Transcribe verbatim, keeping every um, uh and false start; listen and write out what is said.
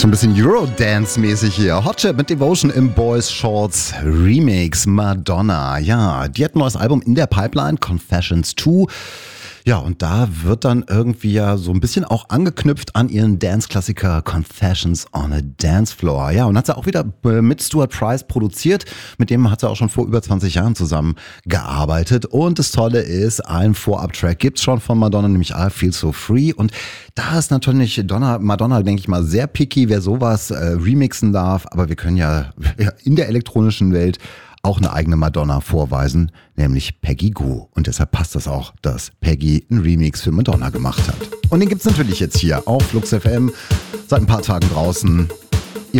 So ein bisschen Eurodance-mäßig hier. Hotchip mit Devotion im Boys Shorts Remix. Madonna, ja, die hat ein neues Album in der Pipeline, Confessions zwei. Ja, und da wird dann irgendwie ja so ein bisschen auch angeknüpft an ihren Dance-Klassiker Confessions on a Dance Floor. Ja, und hat sie auch wieder mit Stuart Price produziert. Mit dem hat sie auch schon vor über zwanzig Jahren zusammen gearbeitet. Und das Tolle ist, ein Vorab-Track gibt's schon von Madonna, nämlich I Feel So Free. Und da ist natürlich Donna, Madonna, denke ich mal, sehr picky, wer sowas äh, remixen darf. Aber wir können ja in der elektronischen Welt auch eine eigene Madonna vorweisen, nämlich Peggy Gou. Und deshalb passt das auch, dass Peggy einen Remix für Madonna gemacht hat. Und den gibt's natürlich jetzt hier auf Flux F M, seit ein paar Tagen draußen. Ihr